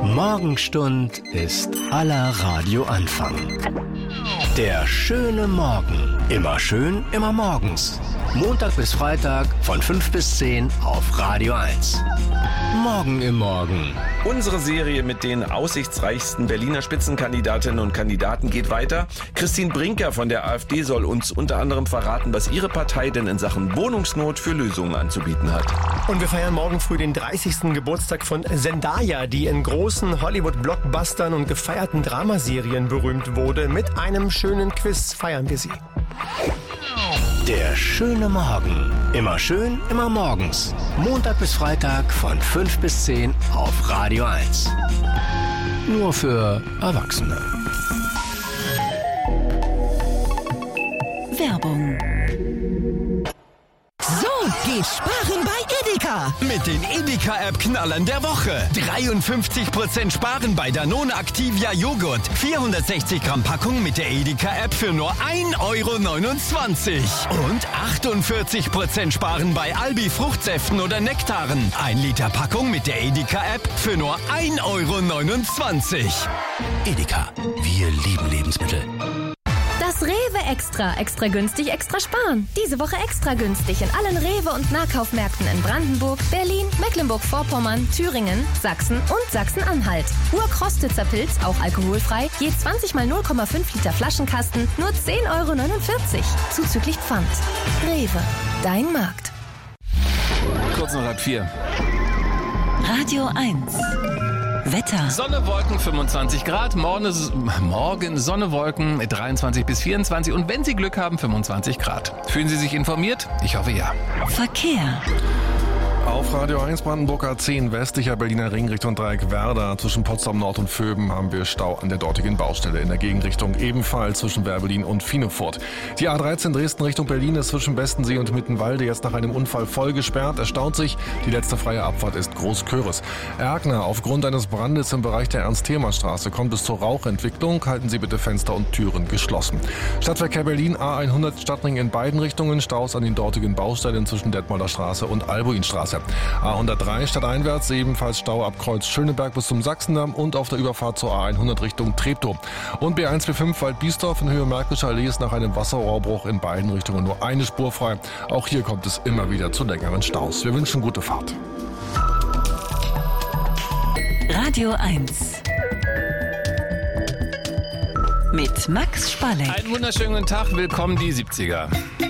Morgenstund ist aller Radioanfang. Der schöne Morgen. Immer schön, immer morgens. Montag bis Freitag von 5 bis 10 auf Radio 1. Morgen im Morgen. Unsere Serie mit den aussichtsreichsten Berliner Spitzenkandidatinnen und Kandidaten geht weiter. Christine Brinker von der AfD soll uns unter anderem verraten, was ihre Partei denn in Sachen Wohnungsnot für Lösungen anzubieten hat. Und wir feiern morgen früh den 30. Geburtstag von Zendaya, die in großen Hollywood-Blockbustern und gefeierten Dramaserien berühmt wurde. Mit einem schönen Quiz feiern wir sie. Der schöne Morgen. Immer schön, immer morgens. Montag bis Freitag von 5 bis 10 auf Radio 1. Nur für Erwachsene. Werbung. So geht Sparen bei Edeka. Mit den Edeka-App-Knallern der Woche. 53% Sparen bei Danone Activia Joghurt. 460 Gramm Packung mit der Edeka-App für nur 1,29 €. Und 48% Sparen bei Albi Fruchtsäften oder Nektaren. 1 Liter Packung mit der Edeka-App für nur 1,29 €. Edeka. Wir lieben Lebensmittel. Das Rewe Extra günstig, extra sparen. Diese Woche extra günstig in allen Rewe- und Nahkaufmärkten in Brandenburg, Berlin, Mecklenburg-Vorpommern, Thüringen, Sachsen und Sachsen-Anhalt. Urkrostitzer Pilz, auch alkoholfrei, je 20 mal 0,5 Liter Flaschenkasten, nur 10,49 €. Zuzüglich Pfand. Rewe, dein Markt. Kurz nach 4:30. Radio 1. Wetter. Sonne, Wolken, 25 Grad. Morgen Sonne, Wolken, 23 bis 24. Und wenn Sie Glück haben, 25 Grad. Fühlen Sie sich informiert? Ich hoffe ja. Verkehr. Auf Radio 1 Brandenburg A10 westlicher Berliner Ring Richtung Dreieck Werder. Zwischen Potsdam Nord und Vöben haben wir Stau an der dortigen Baustelle. In der Gegenrichtung ebenfalls zwischen Werbelin und Finefurt. Die A13 Dresden Richtung Berlin ist zwischen Bestensee und Mittenwalde jetzt nach einem Unfall voll gesperrt. Es staut sich. Die letzte freie Abfahrt ist Großköris. Erkner, aufgrund eines Brandes im Bereich der Ernst-Thälmann-Straße kommt es zur Rauchentwicklung. Halten Sie bitte Fenster und Türen geschlossen. Stadtverkehr Berlin A100 Stadtring in beiden Richtungen. Staus an den dortigen Baustellen zwischen Detmolder Straße und Albuinstraße. A103 stadteinwärts, ebenfalls Stau ab Kreuz Schöneberg bis zum Sachsendamm und auf der Überfahrt zur A100 Richtung Treptow. Und B145 Waldbiesdorf in Höhe Märkischer Allee ist nach einem Wasserrohrbruch in beiden Richtungen nur eine Spur frei. Auch hier kommt es immer wieder zu längeren Staus. Wir wünschen gute Fahrt. Radio 1. Mit Max Spalleck. Einen wunderschönen Tag, willkommen die 70er.